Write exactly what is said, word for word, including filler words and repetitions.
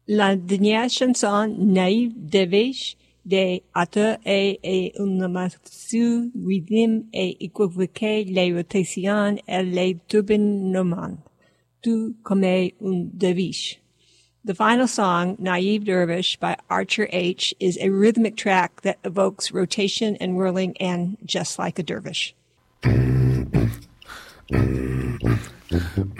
La dernière chanson, Naïve Derviche, de auteur et une morceau rythme et équivoqué, les rotations et les tournements, tout comme un derviche. The final song, Naive Dervish by Archer H, is a rhythmic track that evokes rotation and whirling and just like a dervish.